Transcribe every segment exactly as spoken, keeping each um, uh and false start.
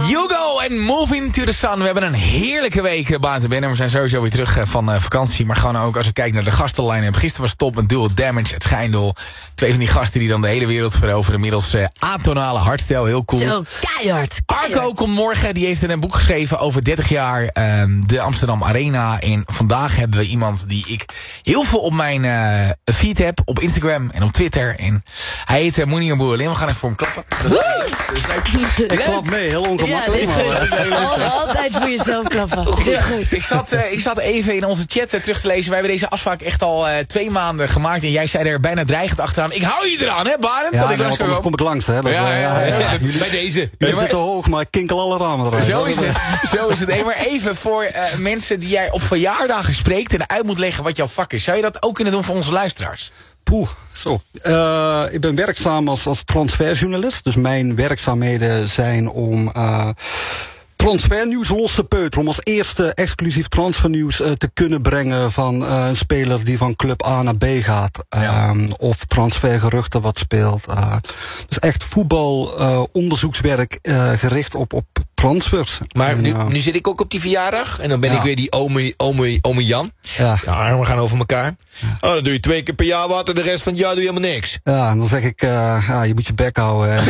Hugo en Moving to the Sun. We hebben een heerlijke week buiten binnen. We zijn sowieso weer terug van uh, vakantie. Maar gewoon ook als we kijken naar de gastenlijn. Gisteren was het top met Dual Damage, het Schijndel. Twee van die gasten die dan de hele wereld veroveren. Middels uh, atonale hardstyle, heel cool. Zo, keihard, keihard. Arco komt morgen, die heeft een boek geschreven over dertig jaar um, de Amsterdam Arena. En vandaag hebben we iemand die ik heel veel op mijn uh, feed heb. Op Instagram en op Twitter. En hij heet uh, Mounir Boualem. We gaan even voor hem klappen. Dat is leuk. Ik klap mee, heel ongemakkelijk. Ja, maar, uh, Al, altijd voor jezelf klappen. Heel goed. Ik zat, uh, ik zat even in onze chat uh, terug te lezen. Wij hebben deze afspraak echt al uh, twee maanden gemaakt. En jij zei er bijna dreigend achteraan. Ik hou je eraan, hè, Barend? Ja, ik nee, want anders kom ik langs, hè. Dat, ja, ja, ja, ja, ja. Bij deze. Je zit te hoog, maar ik kinkel alle ramen eruit. Zo is het. Zo is het. Hey, maar even voor uh, mensen die jij op verjaardagen spreekt en uit moet leggen wat jouw vak is. Zou je dat ook kunnen doen voor onze luisteraars? Poeh, zo. Uh, ik ben werkzaam als, als transferjournalist. Dus mijn werkzaamheden zijn om Uh, transfernieuws los te peuteren. Om als eerste exclusief transfernieuws uh, te kunnen brengen van uh, een speler die van club A naar B gaat. Ja. Um, of transfergeruchten wat speelt. Uh, dus echt voetbal uh, onderzoekswerk uh, gericht op, op transfers. Maar en, nu, uh, nu zit ik ook op die verjaardag. En dan ben ja. ik weer die ome, ome, ome Jan. Ja. De armen gaan over elkaar. Ja. Oh, dan doe je twee keer per jaar wat en de rest van het jaar doe je helemaal niks. Ja, en dan zeg ik, uh, ja, je moet je bek houden. En,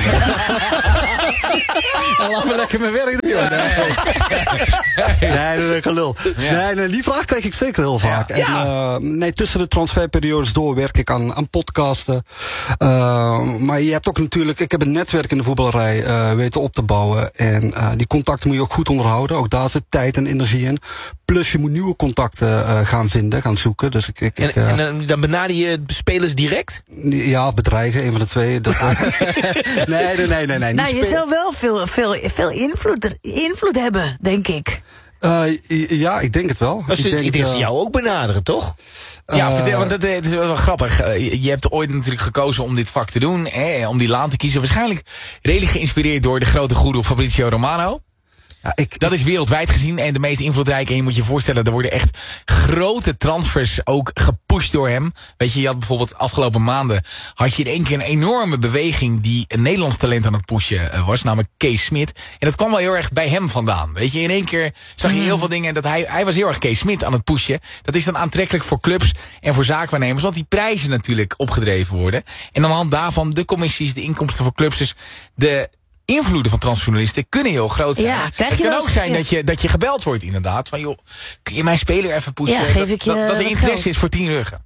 en laat me lekker mijn werk doen. Nee, nee, nee, nee, gelul. Ja. Nee, nee, die vraag krijg ik zeker heel vaak. Ja. En, uh, nee, tussen de transferperiodes door werk ik aan, aan podcasten. Uh, maar je hebt ook natuurlijk, ik heb een netwerk in de voetballerij uh, weten op te bouwen. En uh, die contacten moet je ook goed onderhouden. Ook daar zit tijd en energie in. Plus je moet nieuwe contacten uh, gaan vinden, gaan zoeken. Dus ik, ik, en, ik, uh, en dan, dan benader je spelers direct? Ja, bedreigen, een van de twee. Dat, uh, nee, nee, nee, nee. nee. Nou, je zou wel veel, veel, veel invloed, invloed hebben, denk ik. Uh, ja, ik denk het wel. Maar ze, ik denk dat ze jou ook benaderen, toch? Ja, uh, vertel, want het, het is wel grappig. Je hebt ooit natuurlijk gekozen om dit vak te doen. Hè, om die laan te kiezen. Waarschijnlijk redelijk geïnspireerd door de grote goeroe Fabrizio Romano. Ja, ik, dat is wereldwijd gezien en de meest invloedrijke. En je moet je voorstellen, er worden echt grote transfers ook gepusht door hem. Weet je, je had bijvoorbeeld afgelopen maanden had je in één keer een enorme beweging die een Nederlands talent aan het pushen was, namelijk Kees Smit. En dat kwam wel heel erg bij hem vandaan. Weet je, in één keer zag je heel veel dingen dat hij, hij was heel erg Kees Smit aan het pushen. Dat is dan aantrekkelijk voor clubs en voor zaakwaarnemers, want die prijzen natuurlijk opgedreven worden. En aan de hand daarvan de commissies, de inkomsten voor clubs, dus de invloeden van transferjournalisten kunnen heel groot zijn. Ja, het kan ook zijn ja. dat, je, dat je gebeld wordt inderdaad. Van joh, kun je mijn speler even pushen? Ja, geef dat, ik je dat, dat er interesse geld. is voor tien ruggen.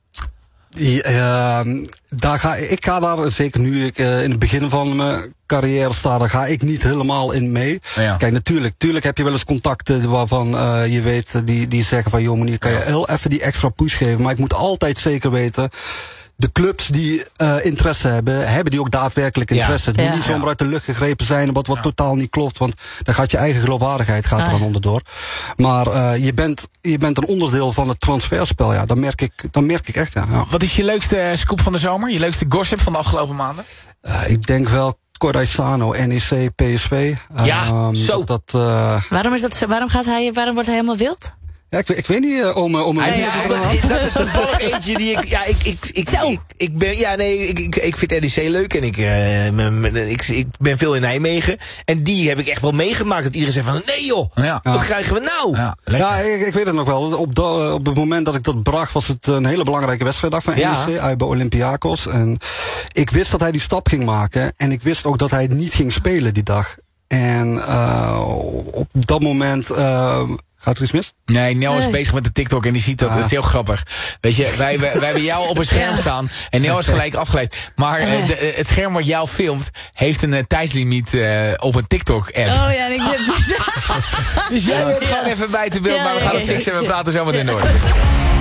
Ja, uh, daar ga, ik ga daar, zeker nu ik uh, in het begin van mijn carrière sta, daar ga ik niet helemaal in mee. Ja. Kijk, natuurlijk, natuurlijk heb je wel eens contacten waarvan uh, je weet, die, die zeggen van joh meneer, kan je heel even die extra push geven. Maar ik moet altijd zeker weten, de clubs die uh, interesse hebben, hebben die ook daadwerkelijk interesse. Ja. Het moet ja. niet zomaar uit de lucht gegrepen zijn, wat, wat ja. totaal niet klopt. Want dan gaat je eigen geloofwaardigheid gaat ah, er dan ja. onderdoor. Maar uh, je, bent, je bent een onderdeel van het transferspel. Ja, dat merk ik, dat merk ik echt. Ja. Ja. Wat is je leukste scoop van de zomer? Je leukste gossip van de afgelopen maanden? Uh, ik denk wel Cordai-Sano, N E C, P S V. Ja, uh, zo. Dat, uh, waarom, is dat, waarom, gaat hij, waarom wordt hij helemaal wild? Ja, ik, ik weet niet, uh, om, om een... Ja, ja, dat is toevallig eentje die ik... Ja, ik, ik, ik, ik, ik ben... Ja, nee, ik, ik, ik vind N E C leuk en ik, uh, ik, ik ben veel in Nijmegen. En die heb ik echt wel meegemaakt. Dat iedereen zei van, nee joh, ja. wat ja. krijgen we nou? Ja, ja ik, ik weet het nog wel. Op, de, op het moment dat ik dat bracht, was het een hele belangrijke wedstrijddag van ja. N E C. Uit bij Olympiakos. En ik wist dat hij die stap ging maken. En ik wist ook dat hij niet ging spelen die dag. En uh, op dat moment... Uh, Gaat er iets mis? Nee, Nel is nee. bezig met de TikTok en die ziet dat. Ah. Dat is heel grappig. Weet je, wij, wij, wij hebben jou op een scherm staan en Nel is gelijk afgeleid. Maar uh, de, het scherm wat jou filmt heeft een uh, tijdslimiet uh, op een TikTok-app. Oh ja, ik heb dus jij bent gewoon even bij te beeld, ja, maar we gaan het fixen en we praten zo meteen door.